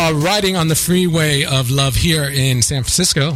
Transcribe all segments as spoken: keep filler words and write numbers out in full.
are riding on the freeway of love here in San Francisco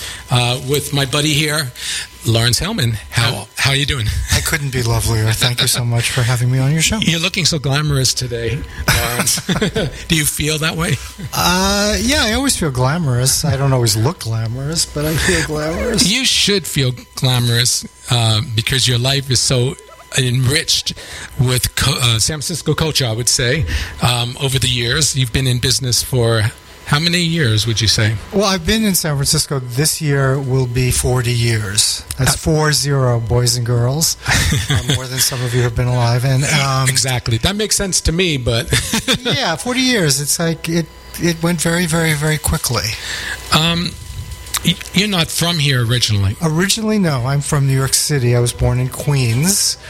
uh, with my buddy here, Lawrence Hellman. How how are you doing? I couldn't be lovelier. Thank you so much for having me on your show. You're looking so glamorous today, Lawrence. Do you feel that way? Uh, yeah, I always feel glamorous. I don't always look glamorous, but I feel glamorous. You should feel glamorous uh, because your life is so enriched with co- uh, San Francisco culture, I would say. Um, over the years, you've been in business for how many years, would you say? Well, I've been in San Francisco. This year will be forty years. That's four zero, boys and girls. uh, more than some of you have been alive. And um, exactly. That makes sense to me, but... yeah, forty years. It's like it, it went very, very, very quickly. Um... You're not from here originally. Originally, no. I'm from New York City. I was born in Queens.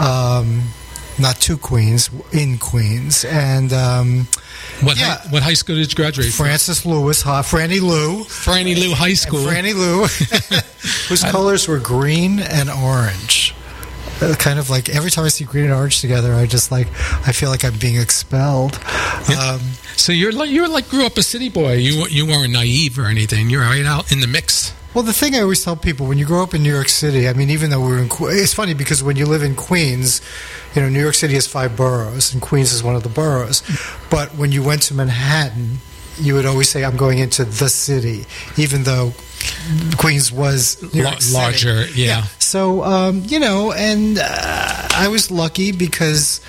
Um, not two Queens, in Queens. And um, what yeah. high, what high school did you graduate from? Francis Lewis, huh? Franny Lou. Franny Lou High School. And Franny Lou, whose colors were green and orange. Uh, kind of like every time I see green and orange together, I just like I feel like I'm being expelled. Yeah. Um, so you're like you're like grew up a city boy. You you weren't naive or anything. You're right out in the mix. Well, the thing I always tell people when you grow up in New York City, I mean, even though we're in, it's funny because when you live in Queens, you know, New York City has five boroughs and Queens is one of the boroughs. But when you went to Manhattan, you would always say, "I'm going into the city," even though Queens was New York City. Larger, yeah. yeah. So, um, you know, and uh, I was lucky because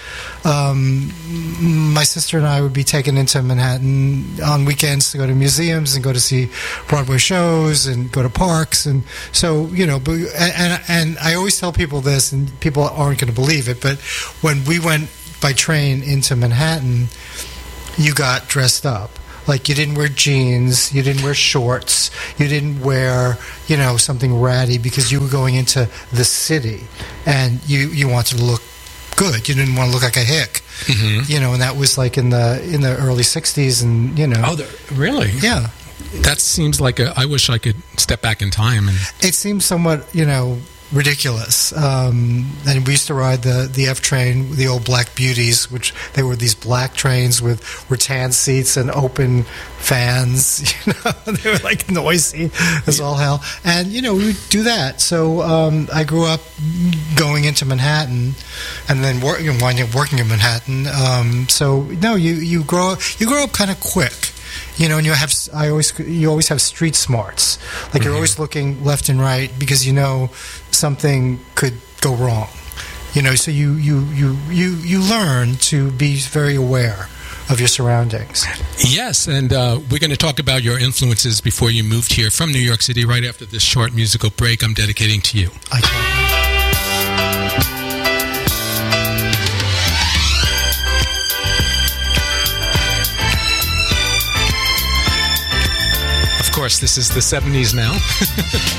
um, my sister and I would be taken into Manhattan on weekends to go to museums and go to see Broadway shows and go to parks. And so, you know, but, and, and I always tell people this, and people aren't going to believe it, but when we went by train into Manhattan, you got dressed up. Like, you didn't wear jeans, you didn't wear shorts, you didn't wear, you know, something ratty because you were going into the city and you, you wanted to look good. You didn't want to look like a hick. Mm-hmm. You know, and that was like in the in the early sixties and, you know. Oh, really? Yeah. That seems like a, I wish I could step back in time. And it seems somewhat, you know, ridiculous. Um, and we used to ride the, the F train, the old Black Beauties, which they were these black trains with rattan seats and open fans. You know, they were like noisy as all hell. And, you know, we would do that. So um, I grew up going into Manhattan and then work, winding up working in Manhattan. Um, so, no, you, you, grow, you grow up kind of quick. You know, and you have I always you always have street smarts. Like, mm-hmm. You're always looking left and right because you know something could go wrong. You know, so you you you you, you learn to be very aware of your surroundings. Yes, and uh, we're going to talk about your influences before you moved here from New York City right after this short musical break I'm dedicating to you. I can't. Of course, this is the seventies now.